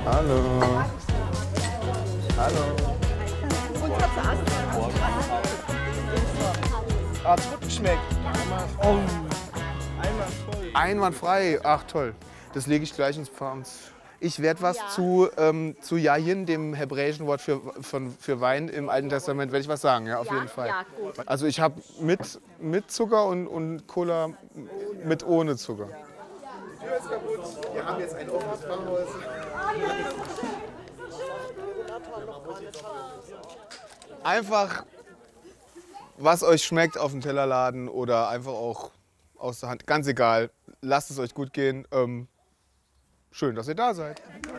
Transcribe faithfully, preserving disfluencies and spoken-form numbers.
Hallo. Hallo. Hat's gut geschmeckt? Oh. Einwandfrei. Ach toll. Das lege ich gleich ins Pfand. Ich werde was Ja. zu, ähm, zu Yayin, dem hebräischen Wort für, von, für Wein im Alten Testament, werde ich was sagen, ja, auf Ja, jeden Fall. ja, gut. Also ich habe mit, mit Zucker und, und Cola mit ohne Zucker. Die Tür ist kaputt. Wir haben jetzt ein offenes Pfarrhaus. Einfach, was euch schmeckt, auf den Teller laden oder einfach auch aus der Hand. Ganz egal. Lasst es euch gut gehen. Ähm, schön, dass ihr da seid.